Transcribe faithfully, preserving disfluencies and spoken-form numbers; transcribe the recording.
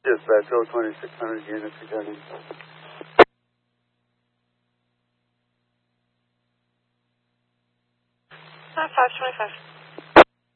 Dispatch, oh twenty-six hundred units returning. five twenty-five.